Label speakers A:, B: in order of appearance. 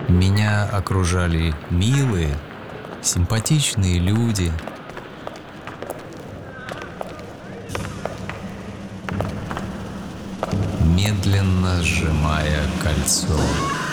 A: Меня окружали милые, симпатичные люди. Медленно сжимая кольцо.